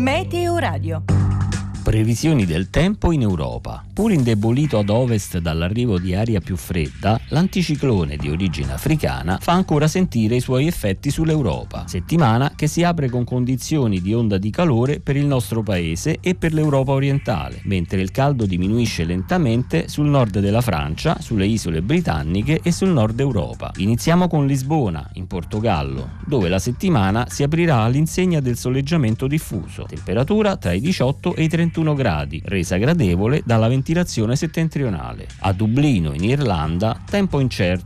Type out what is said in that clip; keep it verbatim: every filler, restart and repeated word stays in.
Meteoradio. Previsioni del tempo in Europa. Pur indebolito ad ovest dall'arrivo di aria più fredda, l'anticiclone di origine africana fa ancora sentire i suoi effetti sull'Europa. Settimana che si apre con condizioni di onda di calore per il nostro paese e per l'Europa orientale, mentre il caldo diminuisce lentamente sul nord della Francia, sulle isole britanniche e sul nord Europa. Iniziamo con Lisbona, in Portogallo, dove la settimana si aprirà all'insegna del soleggiamento diffuso. Temperatura tra i diciotto e i trentuno gradi, resa gradevole dalla ventilazione settentrionale. A Dublino, in Irlanda, tempo incerto